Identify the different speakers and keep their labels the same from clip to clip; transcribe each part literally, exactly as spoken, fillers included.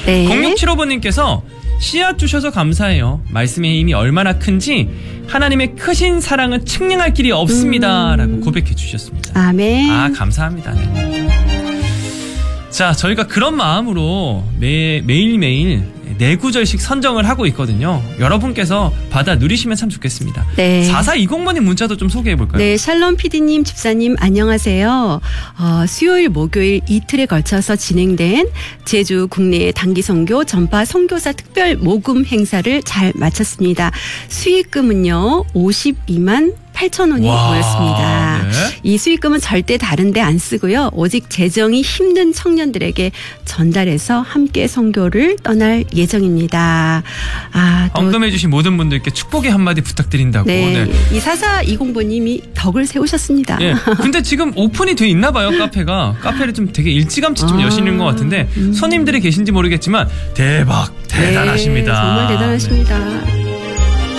Speaker 1: 네.
Speaker 2: 공육칠오 번님께서 씨앗 주셔서 감사해요. 말씀의 힘이 얼마나 큰지 하나님의 크신 사랑은 측량할 길이 없습니다.
Speaker 1: 음.
Speaker 2: 라고 고백해 주셨습니다.
Speaker 1: 아멘.
Speaker 2: 아, 감사합니다. 네. 자, 저희가 그런 마음으로 매, 매일매일 네 구절씩 선정을 하고 있거든요. 여러분께서 받아 누리시면 참 좋겠습니다.
Speaker 1: 네.
Speaker 2: 사사이공 번님 문자도 좀 소개해볼까요?
Speaker 1: 네, 샬롬 피디님, 집사님 안녕하세요. 어, 수요일, 목요일 이틀에 걸쳐서 진행된 제주 국내 단기 선교 전파 선교사 특별 모금 행사를 잘 마쳤습니다. 수익금은요 오십이만 팔천 원이
Speaker 2: 와,
Speaker 1: 모였습니다.
Speaker 2: 네.
Speaker 1: 이 수익금은 절대 다른 데 안 쓰고요. 오직 재정이 힘든 청년들에게 전달해서 함께 선교를 떠날 예정입니다. 아, 또
Speaker 2: 헌금해 주신 모든 분들께 축복의 한마디 부탁드린다고.
Speaker 1: 네,
Speaker 2: 네.
Speaker 1: 이 사사이공 번님이 덕을 세우셨습니다.
Speaker 2: 예. 근데 지금 오픈이 돼 있나 봐요, 카페가. 카페를 좀 되게 일찌감치 좀
Speaker 1: 아,
Speaker 2: 여시는 것 같은데
Speaker 1: 음.
Speaker 2: 손님들이 계신지 모르겠지만 대박, 대단하십니다.
Speaker 1: 네, 정말 대단하십니다.
Speaker 2: 네.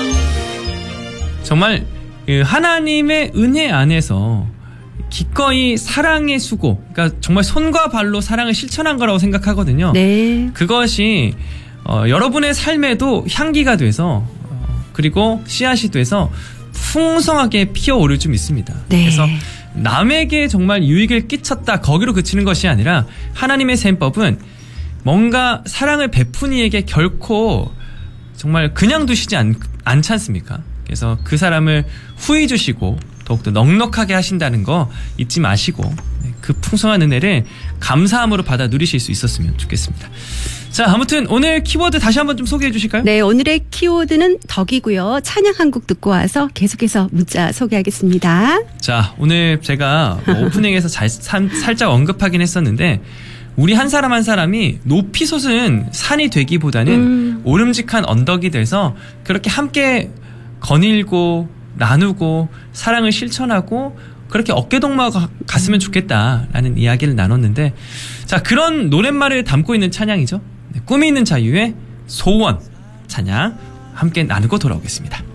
Speaker 2: 정말 그 하나님의 은혜 안에서 기꺼이 사랑의 수고, 그러니까 정말 손과 발로 사랑을 실천한 거라고 생각하거든요.
Speaker 1: 네.
Speaker 2: 그것이 어, 여러분의 삶에도 향기가 돼서 어, 그리고 씨앗이 돼서 풍성하게 피어오를 좀 있습니다.
Speaker 1: 네.
Speaker 2: 그래서 남에게 정말 유익을 끼쳤다 거기로 그치는 것이 아니라 하나님의 셈법은 뭔가 사랑을 베푼 이에게 결코 정말 그냥 두시지 않, 않지 않습니까? 그래서 그 사람을 후히 주시고 더욱더 넉넉하게 하신다는 거 잊지 마시고 그 풍성한 은혜를 감사함으로 받아 누리실 수 있었으면 좋겠습니다. 자, 아무튼 오늘 키워드 다시 한번 좀 소개해 주실까요?
Speaker 1: 네, 오늘의 키워드는 덕이고요. 찬양 한 곡 듣고 와서 계속해서 문자 소개하겠습니다.
Speaker 2: 자, 오늘 제가 뭐 오프닝에서 잘, 산, 살짝 언급하긴 했었는데 우리 한 사람 한 사람이 높이 솟은 산이 되기보다는
Speaker 1: 음.
Speaker 2: 오름직한 언덕이 돼서 그렇게 함께 거닐고 나누고 사랑을 실천하고 그렇게 어깨동무가 갔으면 좋겠다라는 이야기를 나눴는데, 자, 그런 노랫말을 담고 있는 찬양이죠. 네, 꿈이 있는 자유의 소원 찬양 함께 나누고 돌아오겠습니다.